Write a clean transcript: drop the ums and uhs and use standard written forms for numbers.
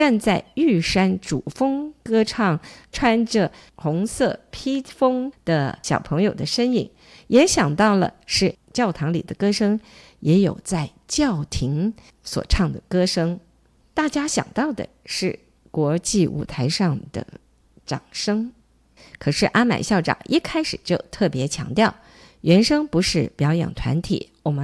站在玉山主峰歌唱，穿着红色披风的小朋友的身影，也想到了是教堂里的歌声，也有在教廷所唱的歌声。大家想到的是国际舞台上的掌声。可是阿满校长一开始就特别强调，原声不是表演团体，我们